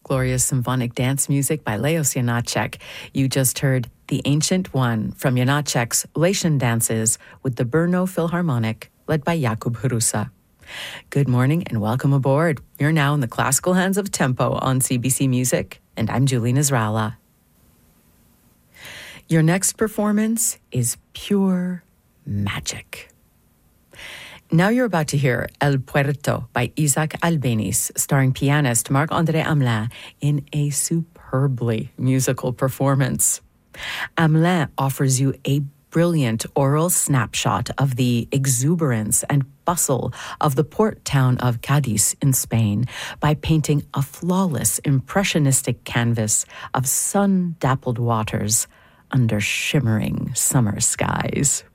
Glorious symphonic dance music by Leos Janáček. You just heard The Ancient One from Janáček's Latin Dances with the Brno Philharmonic, led by Jakub Hrusa. Good morning and welcome aboard. You're now in the classical hands of tempo on CBC Music, and I'm Julie Nasrallah. Your next performance is pure magic. Now you're about to hear El Puerto by Isaac Albéniz, starring pianist Marc-André Hamelin in a superbly musical performance. Hamelin offers you a brilliant oral snapshot of the exuberance and bustle of the port town of Cadiz in Spain by painting a flawless impressionistic canvas of sun-dappled waters under shimmering summer skies.